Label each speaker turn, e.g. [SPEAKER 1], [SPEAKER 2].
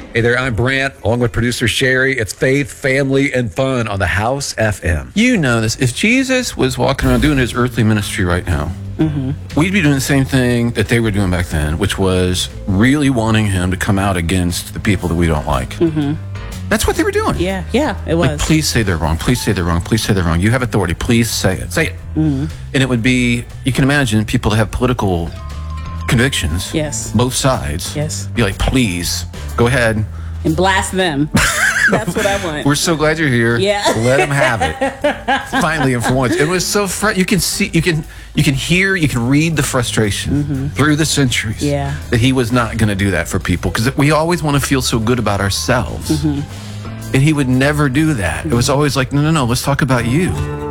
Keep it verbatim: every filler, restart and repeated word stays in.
[SPEAKER 1] Hey there, I'm Brant, along with producer Sherry. It's Faith, Family, and Fun on the House F M.
[SPEAKER 2] You know this. If Jesus was walking around doing his earthly ministry right now, mm-hmm. we'd be doing the same thing that they were doing back then, which was really wanting him to come out against the people that we don't like. Mm-hmm. That's what they were doing.
[SPEAKER 3] Yeah, yeah, it was.
[SPEAKER 2] Like, please say they're wrong. Please say they're wrong. Please say they're wrong. You have authority. Please say it. Say it. Mm-hmm. And it would be, you can imagine people that have political convictions.
[SPEAKER 3] Yes.
[SPEAKER 2] Both sides.
[SPEAKER 3] Yes.
[SPEAKER 2] Be like, please, go ahead.
[SPEAKER 3] And blast them. That's what I want.
[SPEAKER 2] We're so glad you're here.
[SPEAKER 3] Yeah.
[SPEAKER 2] Let them have it. Finally, and for once. It was so fr- you can see, you can, you can hear, you can read the frustration mm-hmm. through the centuries.
[SPEAKER 3] Yeah.
[SPEAKER 2] That he was not going to do that for people, because we always want to feel so good about ourselves, mm-hmm. and he would never do that. Mm-hmm. It was always like, no, no, no. Let's talk about you.